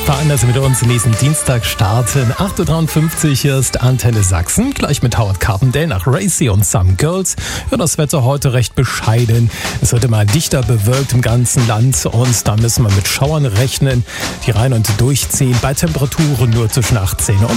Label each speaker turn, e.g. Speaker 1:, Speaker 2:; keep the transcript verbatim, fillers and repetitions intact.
Speaker 1: Fahren, dass Sie mit uns nächsten Dienstag starten. acht Uhr dreiundfünfzig, hier ist Antenne Sachsen. Gleich mit Howard Carpendale nach Racy und Some Girls. Ja, das Wetter heute recht bescheiden. Es wird immer dichter bewölkt im ganzen Land und da müssen wir mit Schauern rechnen, die rein und durchziehen bei Temperaturen nur zwischen achtzehn und